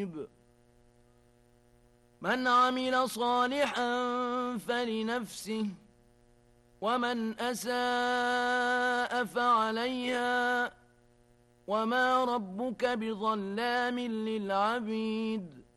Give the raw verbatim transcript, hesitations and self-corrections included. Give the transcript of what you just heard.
من عمل صالحا فلنفسه ومن أساء فعليها وما ربك بظلام للعبيد